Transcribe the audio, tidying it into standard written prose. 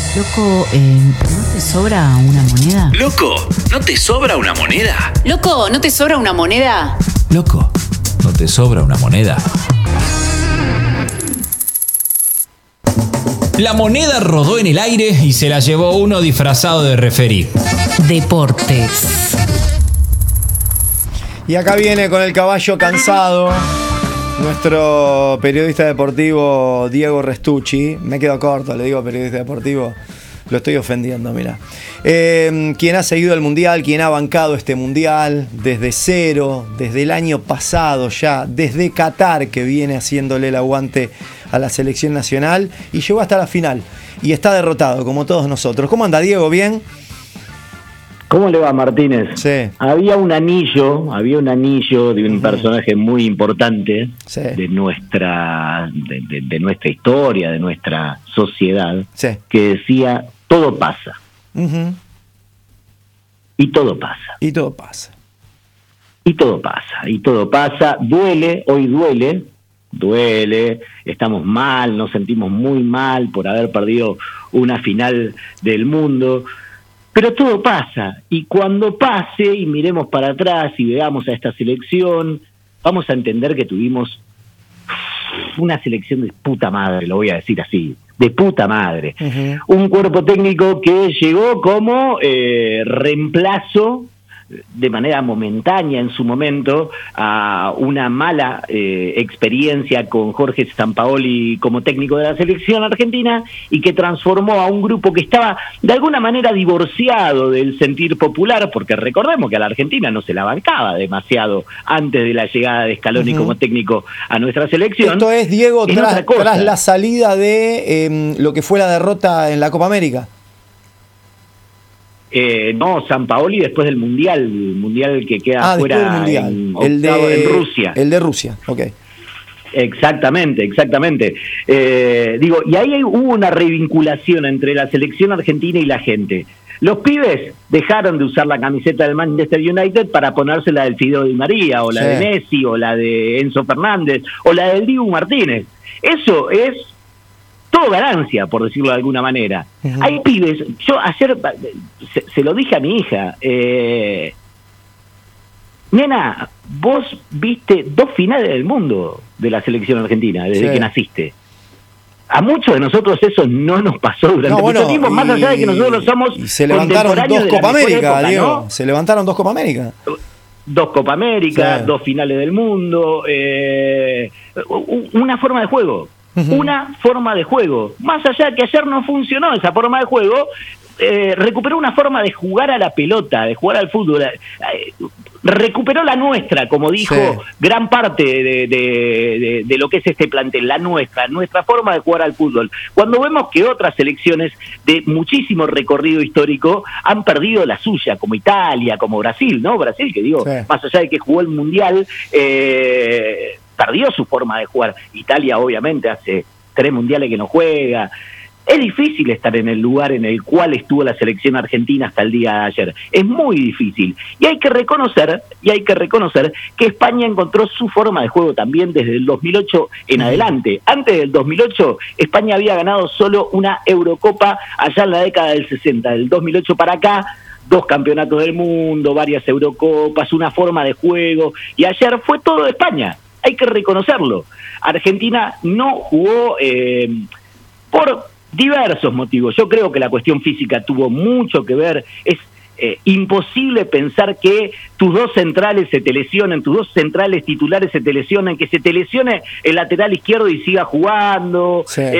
Loco, ¿no te sobra una moneda? Loco, ¿no te sobra una moneda? Loco, ¿no te sobra una moneda? Loco, ¿no te sobra una moneda? La moneda rodó en el aire y se la llevó uno disfrazado de referí. Deportes. Y acá viene con el caballo cansado nuestro periodista deportivo Diego Restucci. Me quedo corto, le digo periodista deportivo. Lo estoy ofendiendo, mira. Quien ha seguido el Mundial, quien ha bancado este Mundial desde cero, desde el año pasado ya, desde Qatar, que viene haciéndole el aguante a la selección nacional y llegó hasta la final. Y está derrotado, como todos nosotros. ¿Cómo anda, Diego? ¿Bien? ¿Cómo le va, Martínez? Sí. Había un anillo de un personaje muy importante, sí, de nuestra historia, de nuestra sociedad, sí, que decía, todo pasa. Uh-huh. Y todo pasa. Y todo pasa. Y todo pasa. Y todo pasa. Duele, hoy duele, estamos mal, nos sentimos muy mal por haber perdido una final del mundo. Pero todo pasa, y cuando pase y miremos para atrás y veamos a esta selección, vamos a entender que tuvimos una selección de puta madre, lo voy a decir así, de puta madre. Uh-huh. Un cuerpo técnico que llegó como reemplazo de manera momentánea en su momento a una mala experiencia con Jorge Sampaoli como técnico de la selección argentina y que transformó a un grupo que estaba de alguna manera divorciado del sentir popular, porque recordemos que a la Argentina no se la bancaba demasiado antes de la llegada de Scaloni como técnico a nuestra selección. Esto es, Diego, tras la salida de lo que fue la derrota en la Copa América. No, Sampaoli después del Mundial que queda fuera en Rusia. El de Rusia, ok. Exactamente. Y ahí hubo una revinculación entre la selección argentina y la gente. Los pibes dejaron de usar la camiseta del Manchester United para ponerse la del Fideo Di María, o la de Messi, o la de Enzo Fernández, o la del Dibu Martínez. Eso es todo ganancia, por decirlo de alguna manera. Uh-huh. Hay pibes, yo ayer se lo dije a mi hija, nena, vos viste 2 finales del mundo de la selección argentina desde que naciste. A muchos de nosotros eso no nos pasó durante mucho tiempo, más allá de que nosotros somos y se levantaron 2 Copa América, Diego, ¿no? Se levantaron 2 Copa América. 2 Copa América, 2 finales del mundo, una forma de juego. Una forma de juego. Más allá de que ayer no funcionó esa forma de juego, recuperó una forma de jugar a la pelota, de jugar al fútbol. Recuperó la nuestra, como dijo gran parte de lo que es este plantel, la nuestra forma de jugar al fútbol. Cuando vemos que otras selecciones de muchísimo recorrido histórico han perdido la suya, como Italia, como Brasil, ¿no? Brasil, que digo, más allá de que jugó el Mundial, perdió su forma de jugar. Italia, obviamente, hace 3 mundiales que no juega. Es difícil estar en el lugar en el cual estuvo la selección argentina hasta el día de ayer. Es muy difícil. Y hay que reconocer que España encontró su forma de juego también desde el 2008 en adelante. Antes del 2008, España había ganado solo una Eurocopa allá en la década del 60. Del 2008 para acá, 2 campeonatos del mundo, varias Eurocopas, una forma de juego. Y ayer fue todo de España. Hay que reconocerlo. Argentina no jugó por diversos motivos. Yo creo que la cuestión física tuvo mucho que ver. Es imposible pensar que tus 2 centrales se te lesionen, tus 2 centrales titulares se te lesionen, que se te lesione el lateral izquierdo y siga jugando.